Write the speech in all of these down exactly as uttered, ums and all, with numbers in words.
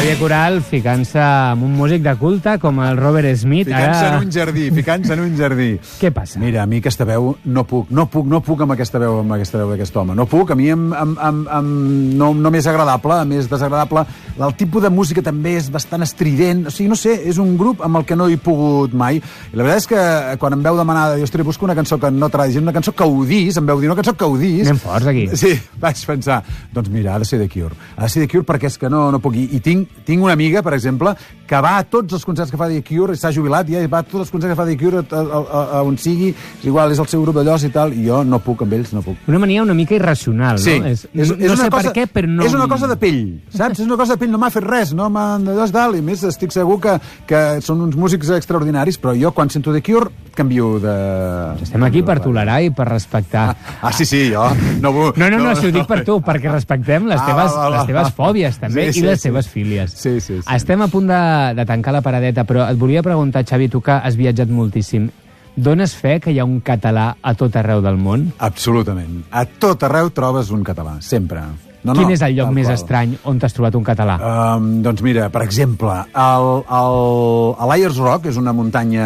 Xavier Coral ficant-se amb un músic de culte com el Robert Smith. Ficant-se Ara... en un jardí, ficant-se en un jardí. Què passa? Mira, a mi aquesta veu no puc, no puc, no puc amb aquesta veu amb aquesta veu d'aquest home. No puc, a mi em, em, em, em, no, no m'és agradable, m'és desagradable. El tipus de música també és bastant estrident. O sigui, no sé, és un grup amb el que no he pogut mai. I la veritat és que quan em veu demanar, jo estic busco una cançó que no t'agradi, una cançó que odis, em veu dir una cançó que odis. Anem forts aquí. Sí, vaig pensar, doncs mira, ha de ser The Cure. Ha de ser The Cure perquè és que no, no puc. I, i tinc, tinc una amiga, per exemple, que va a tots els concerts que fa The Cure, s'ha jubilat, ja va a tots els concerts que fa The Cure, a, a, a, a on sigui, és igual, és el seu grup d'allòs i tal, i jo no puc amb ells, no puc. Una mania una mica irracional, sí, no? És, és, no és sé cosa, per què, però no... És una cosa de pell, saps? És una cosa de pell, no m'ha fet res, no m'ha d'allò tal, i més estic segur que, que són uns músics extraordinaris, però jo quan sento The Cure canvio de... Estem aquí per tolerar i per respectar. Ah, ah sí, sí, jo no vull... No, no, no, si ho dic per tu, perquè respectem les teves, ah, va, va, les teves fòbies, també, sí, sí, i les sí. teves fílies. Sí, sí, sí. Estem a punt de, de tancar la paradeta, però et volia preguntar, Xavi, tu que has viatjat moltíssim, dones fe que hi ha un català a tot arreu del món? Absolutament. A tot arreu trobes un català, sempre. No, Quin no, és el lloc més qual. estrany on t'has trobat un català? Um, doncs mira, per exemple, el, el, el Ayers Rock és una muntanya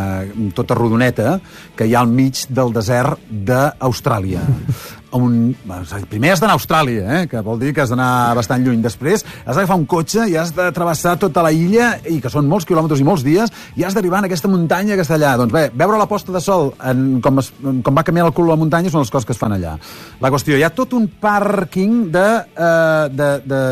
tota rodoneta que hi ha al mig del desert d'Austràlia. Un, primer has d'anar a Austràlia, eh? Que vol dir que has d'anar bastant lluny. Després has d'agafar un cotxe i has de travessar tota la illa, i que són molts quilòmetres i molts dies, i has d'arribar en aquesta muntanya que està allà. Doncs bé, veure la posta de sol en, com, es, com va canviar el cul de la muntanya són les coses que es fan allà. La qüestió, hi ha tot un pàrquing de, uh, de, de,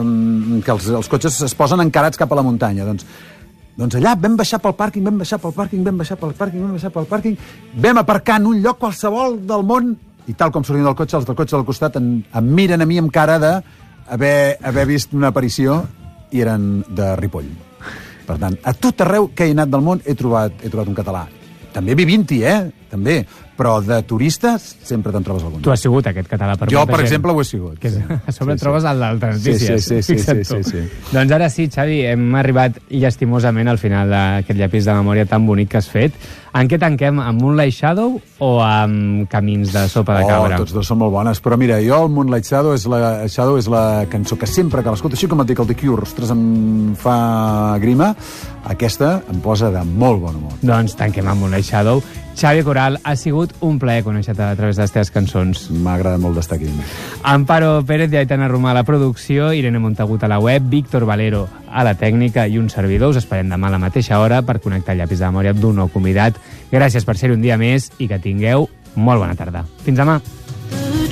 que els, els cotxes es posen encarats cap a la muntanya. Doncs Doncs allà vam baixar pel pàrquing, vam baixar pel pàrquing, vam baixar pel pàrquing, vam baixar pel pàrquing, vam aparcar en un lloc qualsevol del món, i tal com sortint del cotxe, els del cotxe al costat em, em miren a mi amb cara de haver, haver vist una aparició, i eren de Ripoll. Per tant, a tot arreu que he anat del món he trobat, he trobat un català. També vivint-hi, eh? També. Però de turistes sempre te'n trobes algun. Tu has sigut aquest català per jo, molta per gent. exemple, ho he sigut. Que sí. A sobre sí, trobes sí. el d'altres notícies. Sí, sí, sí, sí, sí, sí, sí. Doncs ara sí, Xavi, hem arribat llastimosament al final d'aquest llapis de memòria tan bonic que has fet. En què tanquem? Amb Moonlight Shadow o amb Camins de sopa de cabra? Oh, tots dos són molt bones. Però mira, jo el Moonlight Shadow és la, Shadow és la cançó que sempre que l'escolto, així com et dic el The Cure, ostres, em fa grima, aquesta em posa de molt bon humor. Doncs tanquem amb Moonlight Shadow. Xavi Coral, ha sigut un plaer conèixer-te a través de les teves cançons. M'ha agradat molt d'estar aquí. Amparo Pérez i Aitana Romà a la producció, Irene Montagut a la web, Víctor Valero a la tècnica i un servidor. Us esperem demà a la mateixa hora per connectar el llapis de memòria d'un nou convidat. Gràcies per ser-hi un dia més i que tingueu molt bona tarda. Fins demà.